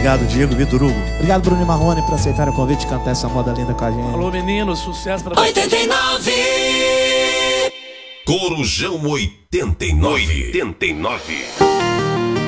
Obrigado, Diego Vitor Hugo. Obrigado, Bruno e Marrone, por aceitar o convite de cantar essa moda linda com a gente. Alô, meninos, sucesso pra 89. Corujão 89.